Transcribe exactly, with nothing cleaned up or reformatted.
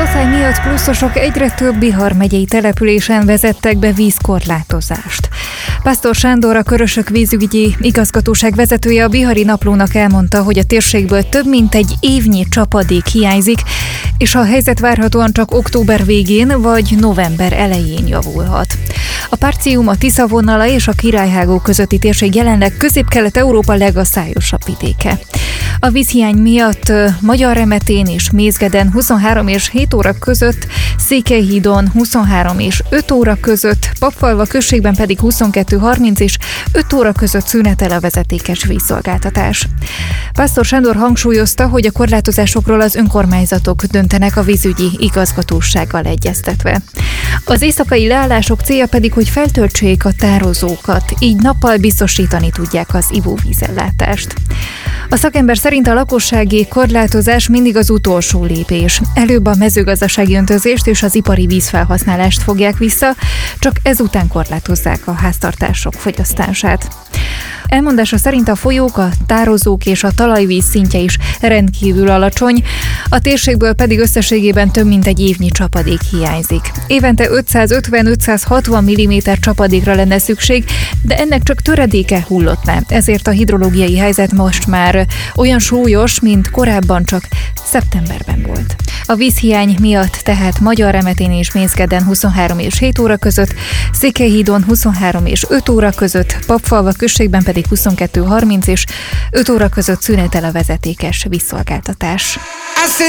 Muszáj miatt pluszosok egyre több Bihar megyei településen vezettek be vízkorlátozást. Pásztor Sándor, a Körösök vízügyi igazgatóság vezetője a Bihari Naplónak elmondta, hogy a térségből több mint egy évnyi csapadék hiányzik, és a helyzet várhatóan csak október végén vagy november elején javulhat. A Partium, a Tisza vonala és a Királyhágó közötti térség jelenleg Közép-Kelet-Európa legaszályosabb vidéke. A vízhiány miatt Magyarremetén és Mézgeden huszonhárom és hét óra között, Székelyhídon huszonhárom és öt óra között, Papfalva községben pedig huszonkettő harminc és öt óra között szünetel a vezetékes vízszolgáltatás. Pásztor Sándor hangsúlyozta, hogy a korlátozásokról az önkormányzatok döntenek a vízügyi igazgatósággal egyeztetve. Az éjszakai leállások célja pedig, hogy feltöltsék a tározókat, így nappal biztosítani tudják az ivóvízellátást. A szakember szerint a lakossági korlátozás mindig az utolsó lépés. Előbb a mezőgazdasági öntözést és az ipari vízfelhasználást fogják vissza, csak ezután korlátozzák a háztartások fogyasztását. Elmondása szerint a folyók, a tározók és a talajvíz szintje is rendkívül alacsony, a térségből pedig összességében több mint egy évnyi csapadék hiányzik. Évente ötszázötven-ötszázhatvan milliméter csapadékra lenne szükség, de ennek csak töredéke hullott le, ezért a hidrológiai helyzet most már olyan súlyos, mint korábban csak szeptemberben volt. A vízhiány miatt tehát Magyarremetén és Mézgeden huszonhárom és hét óra között, Székelyhídon huszonhárom és öt óra között, Papfalva községben pedig huszonkettő harminc és öt óra között szünetel a vezetékes vízszolgáltatás.